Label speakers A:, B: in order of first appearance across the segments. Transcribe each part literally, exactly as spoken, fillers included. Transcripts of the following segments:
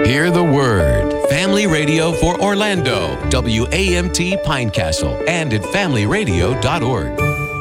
A: Hear the Word. Family Radio for Orlando, W A M T Pinecastle, and at family radio dot org.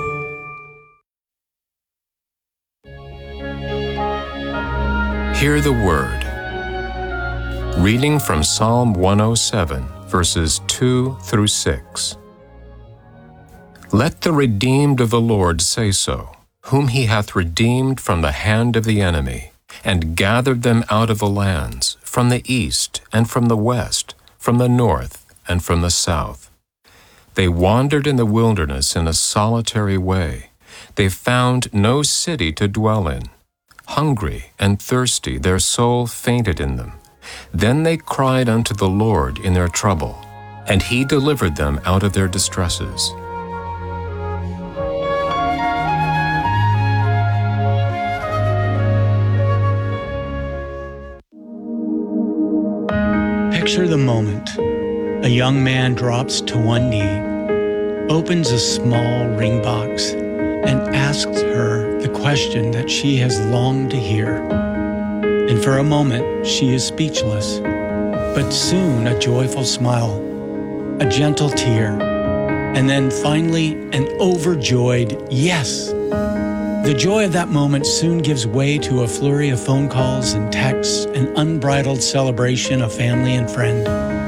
B: Hear the Word. Reading from Psalm one oh seven, verses two through six. Let the redeemed of the Lord say so, whom he hath redeemed from the hand of the enemy, and gathered them out of the lands, from the east and from the west, from the north and from the south. They wandered in the wilderness in a solitary way. They found no city to dwell in. Hungry and thirsty, their soul fainted in them. Then they cried unto the Lord in their trouble, and he delivered them out of their distresses.
C: Picture the moment. A young man drops to one knee, opens a small ring box, and asks her the question that she has longed to hear. And for a moment, she is speechless. But soon a joyful smile, a gentle tear, and then finally an overjoyed yes. The joy of that moment soon gives way to a flurry of phone calls and texts, an unbridled celebration of family and friend.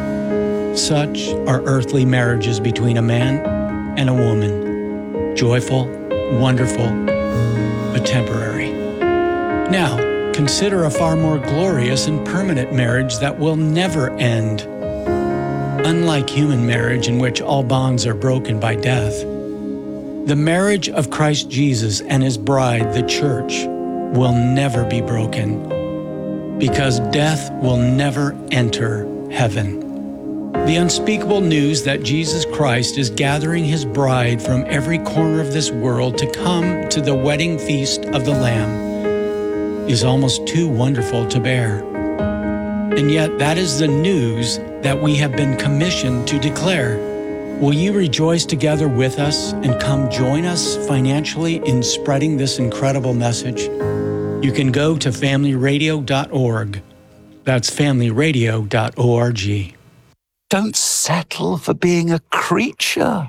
C: Such are earthly marriages between a man and a woman. Joyful, wonderful, but temporary. Now, consider a far more glorious and permanent marriage that will never end. Unlike human marriage, in which all bonds are broken by death, the marriage of Christ Jesus and his bride, the church, will never be broken, because death will never enter heaven. The unspeakable news that Jesus Christ is gathering his bride from every corner of this world to come to the wedding feast of the Lamb is almost too wonderful to bear. And yet that is the news that we have been commissioned to declare. Will you rejoice together with us and come join us financially in spreading this incredible message? You can go to family radio dot org. That's family radio dot org.
D: Don't settle for being a creature.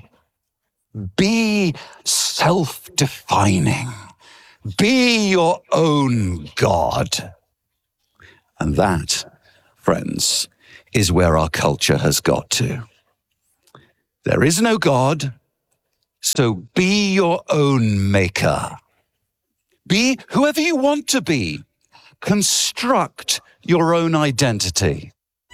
D: Be self-defining. Be your own God. And that, friends, is where our culture has got to. There is no God, so be your own maker. Be whoever you want to be. Construct your own identity.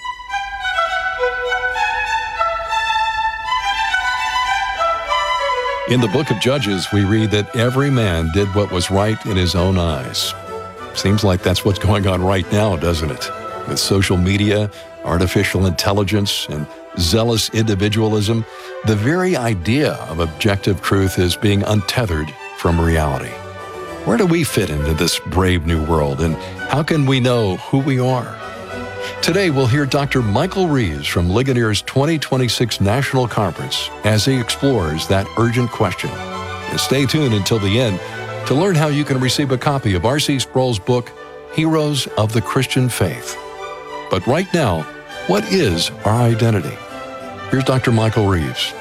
E: In the book of Judges, we read that every man did what was right in his own eyes. Seems like that's what's going on right now, doesn't it? With social media, artificial intelligence, and zealous individualism, the very idea of objective truth is being untethered from reality. Where do we fit into this brave new world, and how can we know who we are? Today, we'll hear Doctor Michael Reeves from Ligonier's twenty twenty-six National Conference as he explores that urgent question. And stay tuned until the end to learn how you can receive a copy of R C Sproul's book, Heroes of the Christian Faith. But right now, what is our identity? Here's Doctor Michael Reeves.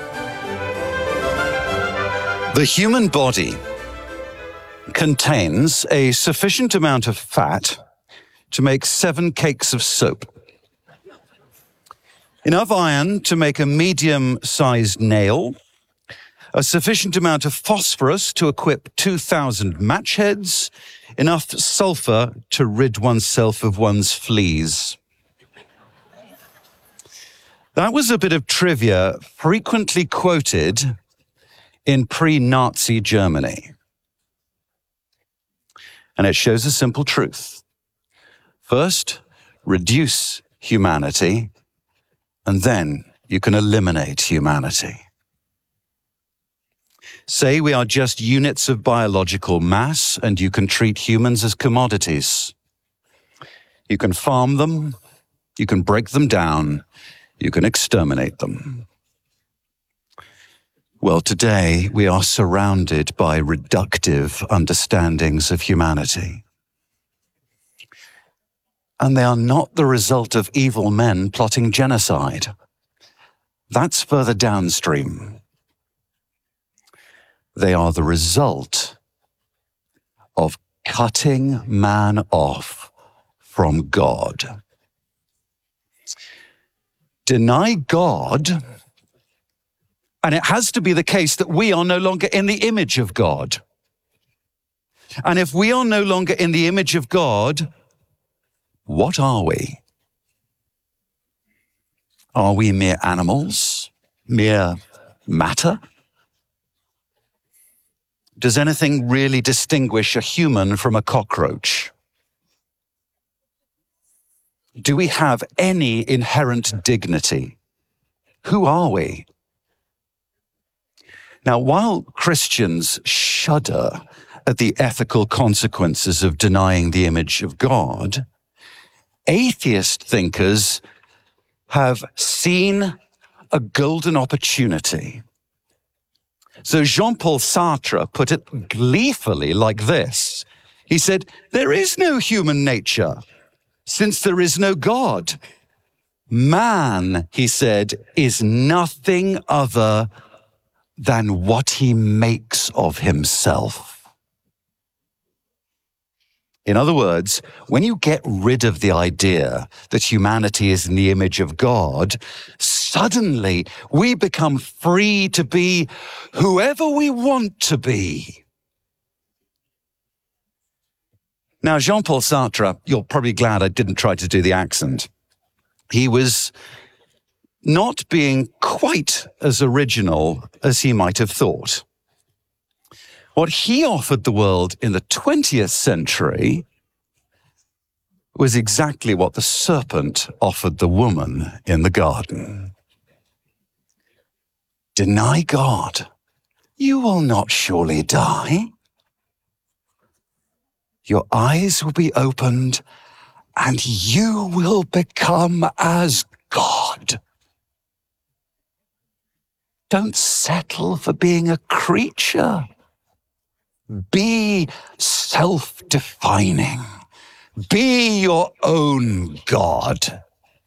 D: The human body contains a sufficient amount of fat to make seven cakes of soap, enough iron to make a medium-sized nail, a sufficient amount of phosphorus to equip two thousand match heads, enough sulfur to rid oneself of one's fleas. That was a bit of trivia frequently quoted in pre-Nazi Germany. And it shows a simple truth. First, reduce humanity, and then you can eliminate humanity. Say we are just units of biological mass, and you can treat humans as commodities. You can farm them, you can break them down, you can exterminate them. Well, today we are surrounded by reductive understandings of humanity. and they are not the result of evil men plotting genocide. That's further downstream. They are the result of cutting man off from God. Deny God, and it has to be the case that we are no longer in the image of God. And if we are no longer in the image of God, what are we? Are we mere animals? Mere matter? Does anything really distinguish a human from a cockroach? Do we have any inherent dignity? Who are we? Now, while Christians shudder at the ethical consequences of denying the image of God, atheist thinkers have seen a golden opportunity. So Jean-Paul Sartre put it gleefully like this. He said, "There is no human nature, since there is no God. Man," he said, "is nothing other than what he makes of himself." In other words, when you get rid of the idea that humanity is in the image of God, suddenly we become free to be whoever we want to be. Now, Jean-Paul Sartre, you're probably glad I didn't try to do the accent. He was not being quite as original as he might have thought. What he offered the world in the twentieth century was exactly what the serpent offered the woman in the garden. Deny God, you will not surely die. Your eyes will be opened, and you will become as God. Don't settle for being a creature. Be self-defining. Be your own God.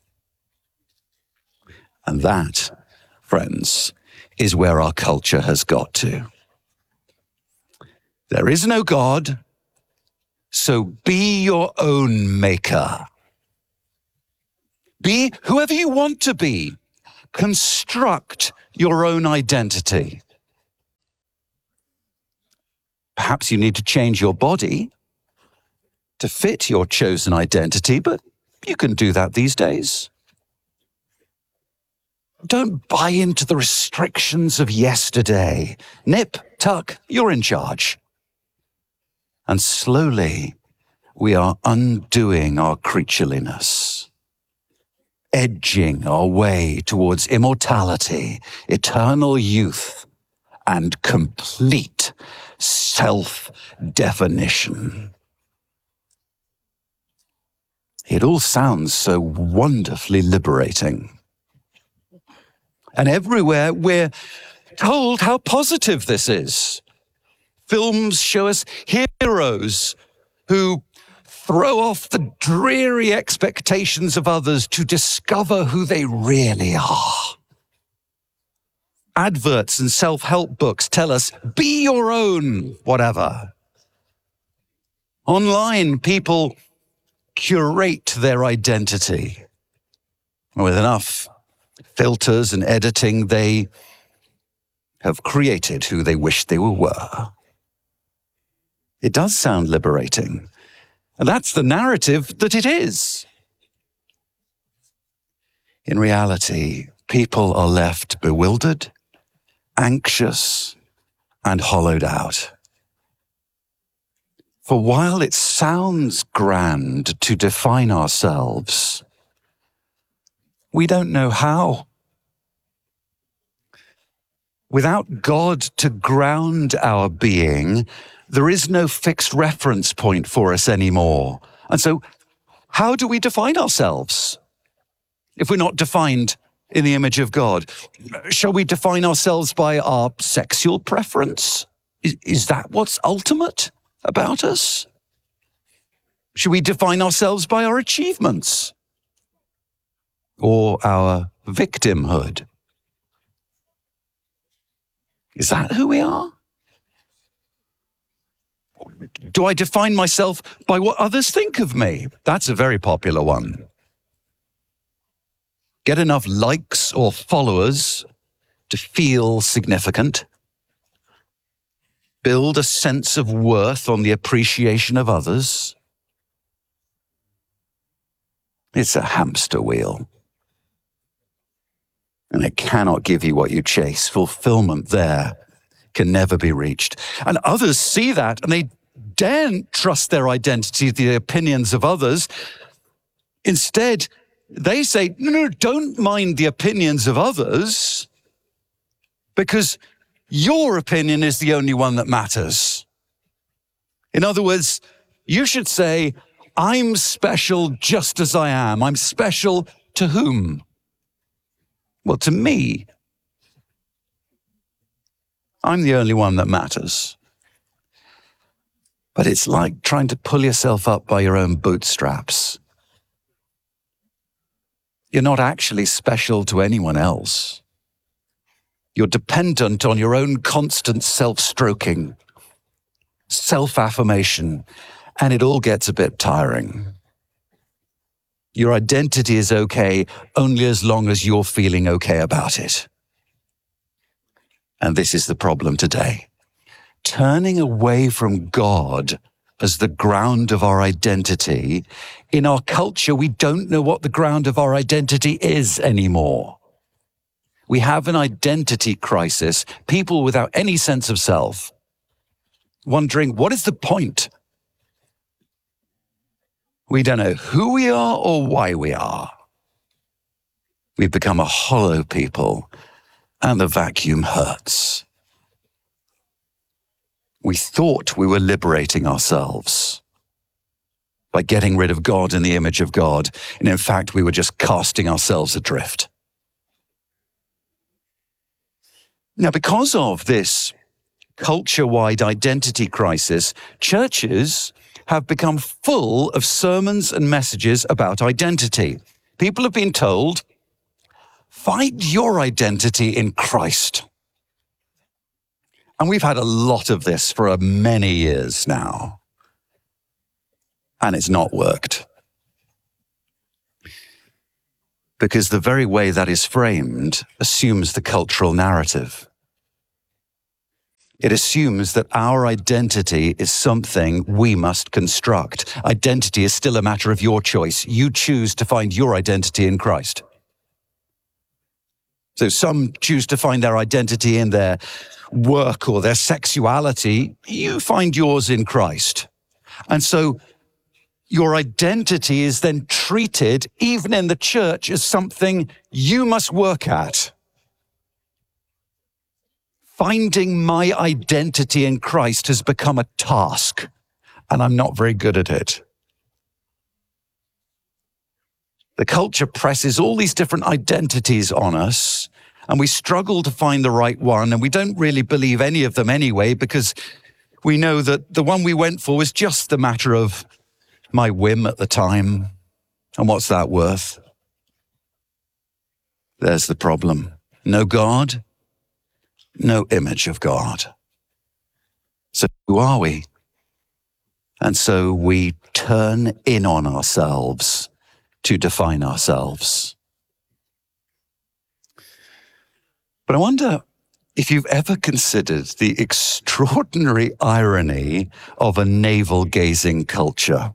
D: And that, friends, is where our culture has got to. There is no God, so be your own maker. Be whoever you want to be. Construct your own identity. Perhaps you need to change your body to fit your chosen identity, but you can do that these days. Don't buy into the restrictions of yesterday. Nip, tuck, you're in charge. And slowly, we are undoing our creatureliness, edging our way towards immortality, eternal youth, and complete self-definition. It all sounds so wonderfully liberating. And everywhere we're told how positive this is. Films show us heroes who throw off the dreary expectations of others to discover who they really are. Adverts and self-help books tell us, be your own whatever. Online, people curate their identity. With enough filters and editing, they have created who they wish they were. It does sound liberating. And that's the narrative that it is. In reality, people are left bewildered, anxious, and hollowed out. For while it sounds grand to define ourselves, we don't know how. Without God to ground our being, there is no fixed reference point for us anymore. And so, how do we define ourselves if we're not defined in the image of God? Shall we define ourselves by our sexual preference? Is, is that what's ultimate about us? Should we define ourselves by our achievements or our victimhood? Is that who we are? Do I define myself by what others think of me? That's a very popular one. Get enough likes or followers to feel significant. Build a sense of worth on the appreciation of others. It's a hamster wheel. And it cannot give you what you chase. Fulfillment there can never be reached. And others see that and they daren't trust their identity, the opinions of others. Instead, they say, no, no, don't mind the opinions of others because your opinion is the only one that matters. In other words, you should say, I'm special just as I am. I'm special to whom? Well, to me. I'm the only one that matters. But it's like trying to pull yourself up by your own bootstraps. You're not actually special to anyone else. You're dependent on your own constant self-stroking, self-affirmation, and it all gets a bit tiring. Your identity is okay only as long as you're feeling okay about it. And this is the problem today. Turning away from God as the ground of our identity, in our culture, we don't know what the ground of our identity is anymore. We have an identity crisis, people without any sense of self, wondering, what is the point? We don't know who we are or why we are. We've become a hollow people, and the vacuum hurts. We thought we were liberating ourselves by getting rid of God and the image of God, and in fact, we were just casting ourselves adrift. Now, because of this culture-wide identity crisis, churches have become full of sermons and messages about identity. People have been told, find your identity in Christ. And we've had a lot of this for many years now. And it's not worked. Because the very way that is framed assumes the cultural narrative. It assumes that our identity is something we must construct. Identity is still a matter of your choice. You choose to find your identity in Christ. So some choose to find their identity in their work or their sexuality. You find yours in Christ. And so your identity is then treated, even in the church, as something you must work at. Finding my identity in Christ has become a task, and I'm not very good at it. The culture presses all these different identities on us, and we struggle to find the right one, and we don't really believe any of them anyway, because we know that the one we went for was just the matter of my whim at the time, and what's that worth? There's the problem. No God, no image of God. So who are we? And so we turn in on ourselves to define ourselves. But I wonder if you've ever considered the extraordinary irony of a navel-gazing culture.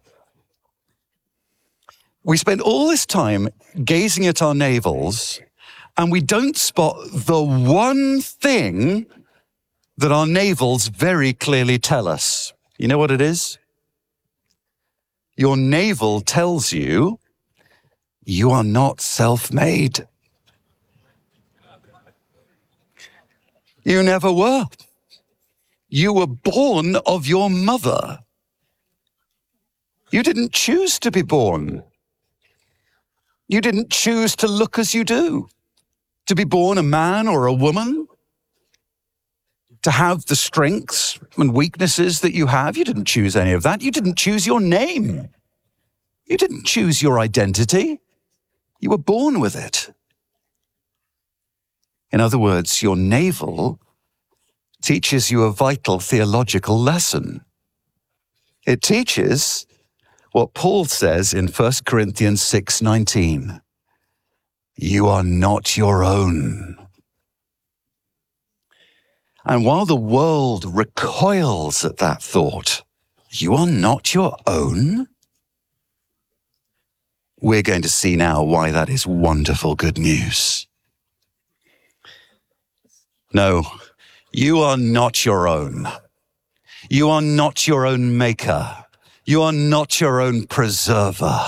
D: We spend all this time gazing at our navels, and we don't spot the one thing that our navels very clearly tell us. You know what it is? Your navel tells you you are not self-made. You never were. You were born of your mother. You didn't choose to be born. You didn't choose to look as you do, to be born a man or a woman, to have the strengths and weaknesses that you have. You didn't choose any of that. You didn't choose your name. You didn't choose your identity. You were born with it. In other words, your navel teaches you a vital theological lesson. It teaches what Paul says in First Corinthians six nineteen. You are not your own. And while the world recoils at that thought, you are not your own, we're going to see now why that is wonderful good news. No, you are not your own. You are not your own maker. You are not your own preserver.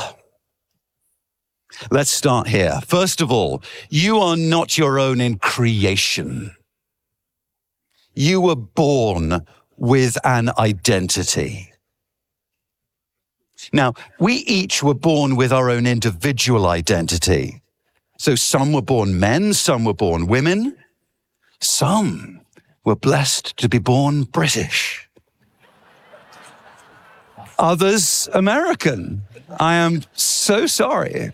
D: Let's start here. First of all, you are not your own in creation. You were born with an identity. Now, we each were born with our own individual identity. So some were born men, some were born women, some were blessed to be born British. Others American. I am so sorry.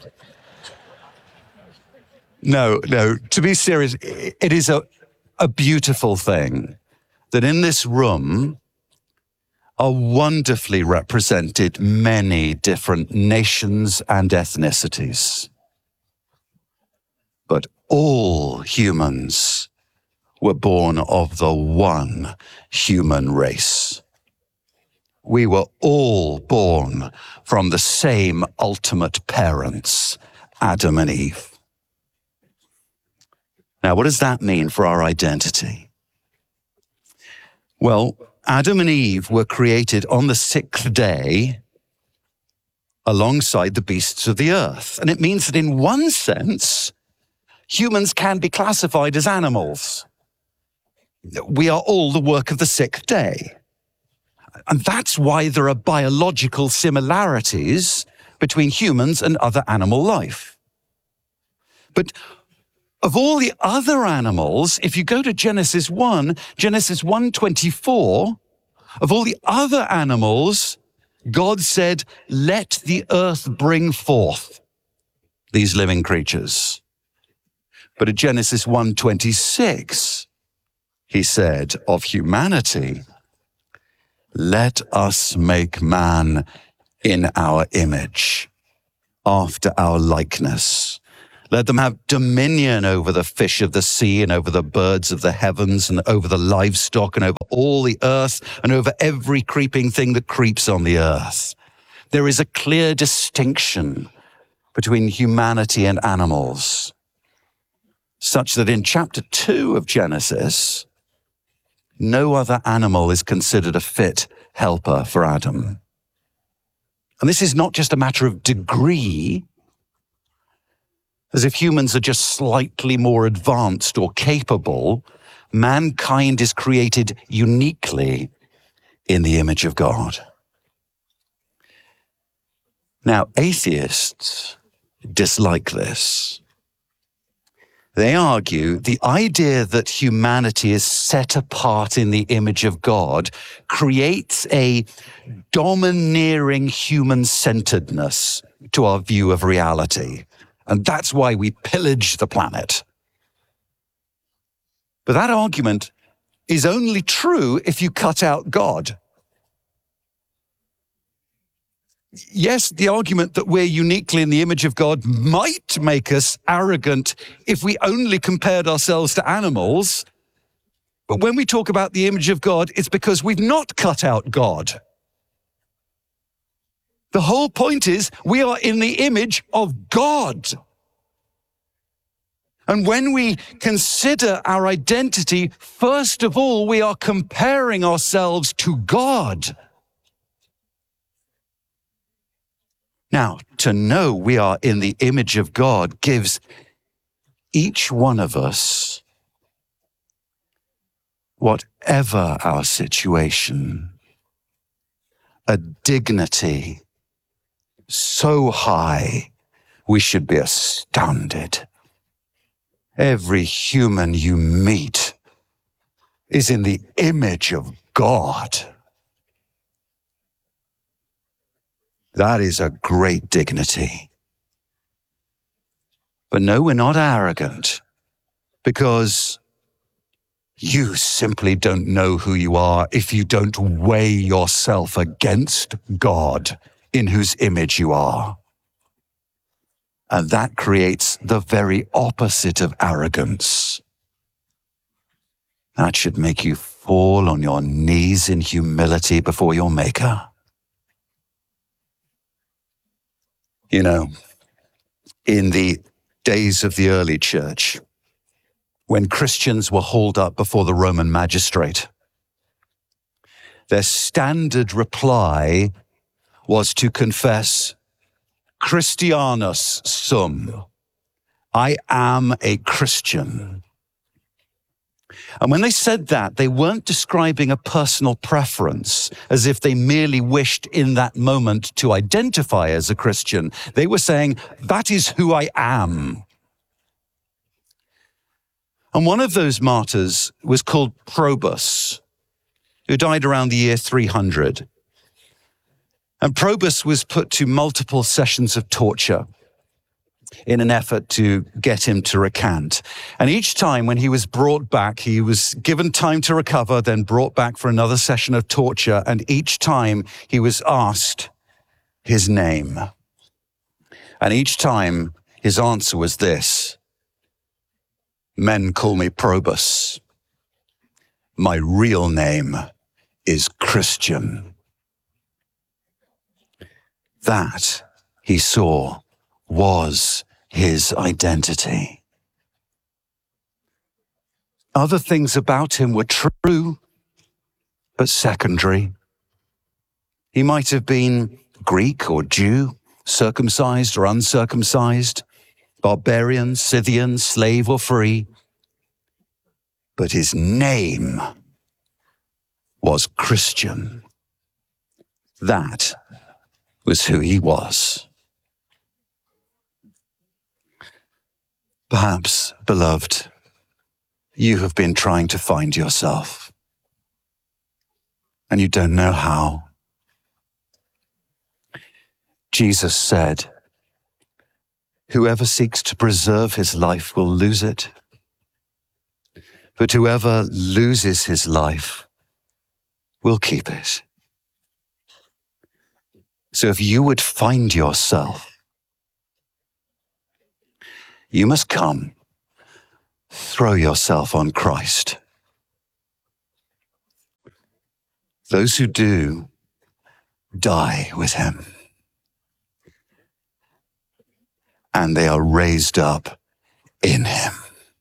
D: No, no, to be serious, it is a, a beautiful thing that in this room are wonderfully represented many different nations and ethnicities. But all humans were born of the one human race. We were all born from the same ultimate parents, Adam and Eve. Now, what does that mean for our identity? Well, Adam and Eve were created on the sixth day alongside the beasts of the earth. And it means that in one sense, humans can be classified as animals. We are all the work of the sixth day. And that's why there are biological similarities between humans and other animal life. But of all the other animals, if you go to Genesis one, Genesis one twenty-four, of all the other animals, God said, let the earth bring forth these living creatures. But at Genesis one twenty-six, he said of humanity, let us make man in our image, after our likeness. Let them have dominion over the fish of the sea and over the birds of the heavens and over the livestock and over all the earth and over every creeping thing that creeps on the earth. There is a clear distinction between humanity and animals, such that in chapter two of Genesis, no other animal is considered a fit helper for Adam. And this is not just a matter of degree, as if humans are just slightly more advanced or capable. Mankind is created uniquely in the image of God. Now, atheists dislike this. They argue the idea that humanity is set apart in the image of God creates a domineering human-centeredness to our view of reality. And that's why we pillage the planet. But that argument is only true if you cut out God. Yes, the argument that we're uniquely in the image of God might make us arrogant if we only compared ourselves to animals. But when we talk about the image of God, it's because we've not cut out God. The whole point is we are in the image of God. And when we consider our identity, first of all, we are comparing ourselves to God. Now, to know we are in the image of God gives each one of us, whatever our situation, a dignity so high we should be astounded. Every human you meet is in the image of God. That is a great dignity. But no, we're not arrogant, because you simply don't know who you are if you don't weigh yourself against God, in whose image you are. And that creates the very opposite of arrogance. That should make you fall on your knees in humility before your Maker. You know, in the days of the early church, when Christians were hauled up before the Roman magistrate, their standard reply was to confess, Christianus sum. I am a Christian. And when they said that, they weren't describing a personal preference, as if they merely wished in that moment to identify as a Christian. They were saying, that is who I am. And one of those martyrs was called Probus, who died around the year three hundred. And Probus was put to multiple sessions of torture in an effort to get him to recant. And each time when he was brought back, he was given time to recover, then brought back for another session of torture. And each time he was asked his name. And each time his answer was this: men call me Probus. My real name is Christian. That, he saw, was his identity. Other things about him were true, but secondary. He might have been Greek or Jew, circumcised or uncircumcised, barbarian, Scythian, slave or free. But his name was Christian. That was who he was. Perhaps, beloved, you have been trying to find yourself, and you don't know how. Jesus said, whoever seeks to preserve his life will lose it, but whoever loses his life will keep it. So if you would find yourself, you must come, throw yourself on Christ. Those who do, die with him. And they are raised up in him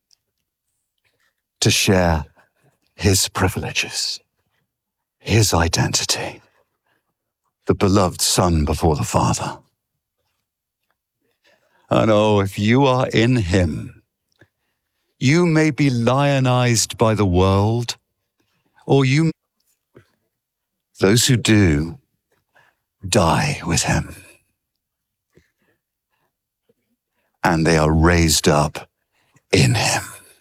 D: to share his privileges, his identity, the beloved Son before the Father. And oh, if you are in him, you may be lionized by the world, or you, those who do, die with him. And they are raised up in him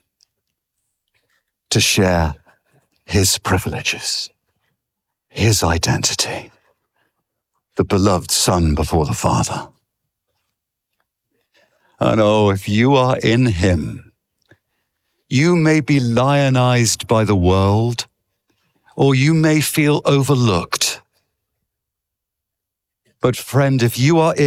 D: to share his privileges, his identity, the beloved Son before the Father. And oh, if you are in him, you may be lionized by the world, or you may feel overlooked. But friend, if you are in